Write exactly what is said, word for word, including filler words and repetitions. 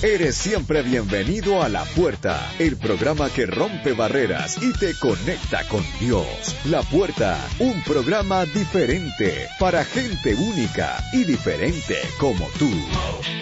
Eres siempre bienvenido a La Puerta, el programa que rompe barreras y te conecta con Dios. La Puerta, un programa diferente para gente única y diferente como tú.